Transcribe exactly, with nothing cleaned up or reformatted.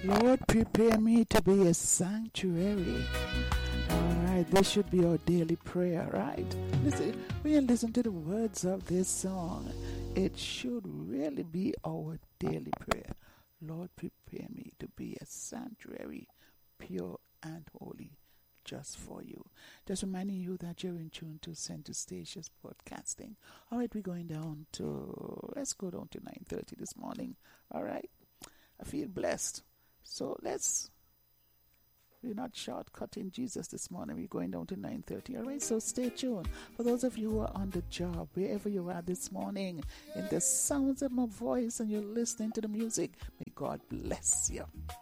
Lord, prepare me to be a sanctuary. All right, this should be our daily prayer, right? Listen, when you listen to the words of this song, it should really be our daily prayer. Lord, prepare me to be a sanctuary, pure and holy, just for you. Just reminding you that you're in tune to Center Stations Broadcasting. All right, we're going down to, let's go down to nine thirty this morning. All right, I feel blessed. So let's, we're not shortcutting Jesus this morning. We're going down to nine thirty. All right, so stay tuned. For those of you who are on the job, wherever you are this morning, in the sounds of my voice and you're listening to the music, may God bless you.